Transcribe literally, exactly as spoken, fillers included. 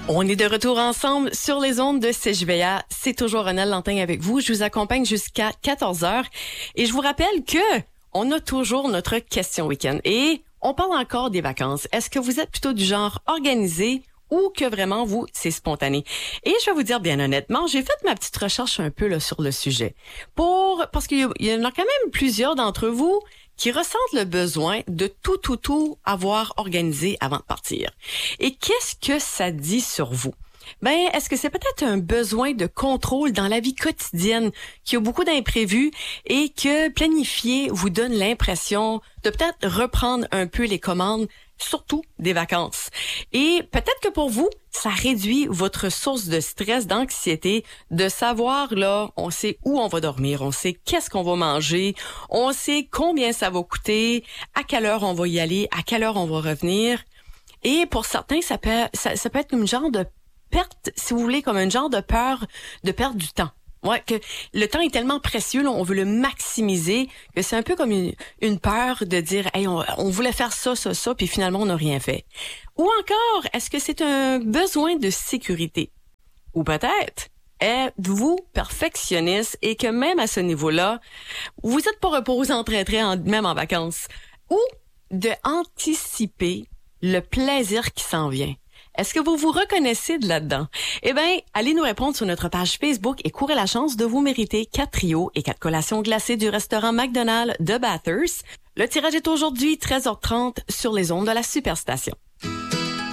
On est de retour ensemble sur les ondes de C J V A. C'est toujours Ronald Lantin avec vous. Je vous accompagne jusqu'à quatorze heures. Et je vous rappelle que on a toujours notre question week-end. Et on parle encore des vacances. Est-ce que vous êtes plutôt du genre organisé ou que vraiment vous, c'est spontané? Et je vais vous dire bien honnêtement, j'ai fait ma petite recherche un peu là sur le sujet. Pour Parce qu'il y, y en a quand même plusieurs d'entre vous qui ressentent le besoin de tout, tout, tout avoir organisé avant de partir. Et qu'est-ce que ça dit sur vous? Ben, est-ce que c'est peut-être un besoin de contrôle dans la vie quotidienne, qui a beaucoup d'imprévus et que planifier vous donne l'impression de peut-être reprendre un peu les commandes, surtout des vacances. Et peut-être que pour vous, ça réduit votre source de stress, d'anxiété, de savoir, là, on sait où on va dormir, on sait qu'est-ce qu'on va manger, on sait combien ça va coûter, à quelle heure on va y aller, à quelle heure on va revenir. Et pour certains, ça peut, ça, ça peut être une genre de perte, si vous voulez, comme un genre de peur de perdre du temps. Ouais, que le temps est tellement précieux, là, on veut le maximiser, que c'est un peu comme une, une peur de dire, hey, on, on voulait faire ça, ça, ça, puis finalement on n'a rien fait. Ou encore, est-ce que c'est un besoin de sécurité? Ou peut-être, êtes-vous perfectionniste et que même à ce niveau-là, vous êtes pas reposant très très, en, même en vacances? Ou de anticiper le plaisir qui s'en vient? Est-ce que vous vous reconnaissez de là-dedans? Eh bien, allez nous répondre sur notre page Facebook et courez la chance de vous mériter quatre trios et quatre collations glacées du restaurant McDonald's de Bathurst. Le tirage est aujourd'hui treize heures trente sur les ondes de la Superstation.